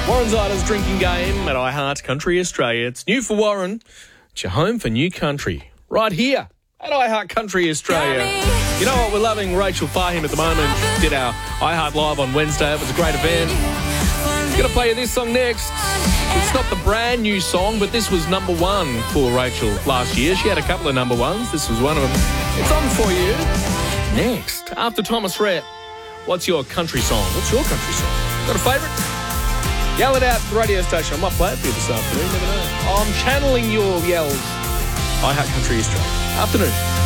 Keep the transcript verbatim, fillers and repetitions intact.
Warren Zyda's drinking game at iHeart Country Australia. It's new for Warren. It's your home for new country. Right here at iHeart Country Australia. You know what? We're loving Rachel Fahim at the moment. She did our iHeart Live on Wednesday. It was a great event. Going to play you this song next. It's not the brand new song, but this was number one for Rachel last year. She had a couple of number ones. This was one of them. It's on for you next. After Thomas Rhett, what's your country song? What's your country song? Got a favourite? Yell it out at the radio station. I might play it for you this afternoon. Never know. I'm channeling your yells. iHeart Country Australia. Afternoon.